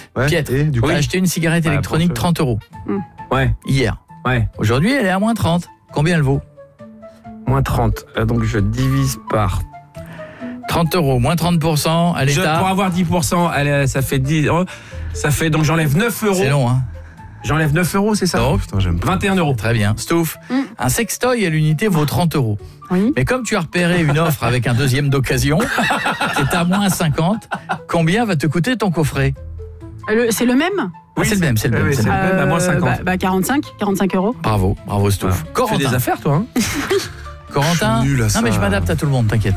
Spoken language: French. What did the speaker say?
Ouais. Pietre, Et du coup, t'as acheté une cigarette électronique 30 €. Ouais. Hier. Ouais. Aujourd'hui, elle est à moins 30. Combien elle vaut? Moins 30. Donc je divise par... 30 €, moins 30% à l'État. Pour avoir 10%, ça fait 10 €. Ça fait, donc j'enlève 9 €. C'est long, hein? J'enlève 9 €, c'est ça? Non. putain, j'aime pas. 21 €. Très bien. Stouff, un sextoy à l'unité vaut 30 €. Oui. Mais comme tu as repéré une offre avec un deuxième d'occasion, qui est à moins 50, combien va te coûter ton coffret? C'est le même? Ah, c'est le même, c'est le même. oui, c'est le c'est même. le même, à moins 50. 45 €. Bravo Stouff. Tu fais des Corentin, affaires, toi, hein? Corentin. Je suis nul à Non mais ça. je m'adapte à tout le monde, t'inquiète.